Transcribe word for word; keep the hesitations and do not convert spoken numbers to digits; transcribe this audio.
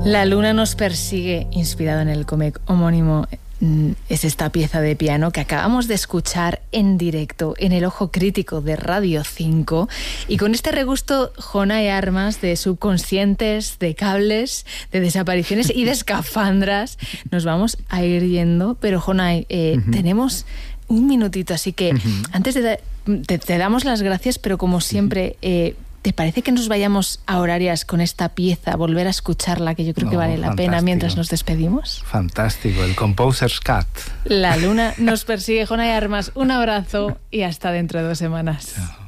La luna nos persigue, inspirado en el cómic homónimo, es esta pieza de piano que acabamos de escuchar en directo en el Ojo Crítico de Radio cinco, y con este regusto Jonay Armas de subconscientes, de cables, de desapariciones y de escafandras, nos vamos a ir yendo. Pero Jonay, eh, uh-huh. tenemos un minutito, así que uh-huh. antes de da- te, te damos las gracias, pero como siempre, eh, ¿te parece que nos vayamos a horarias con esta pieza, volver a escucharla, que yo creo no, que vale la fantástico. pena mientras nos despedimos? Fantástico, el Composer's Cut. La luna nos persigue, Jonay Armas. Un abrazo y hasta dentro de dos semanas. Chao.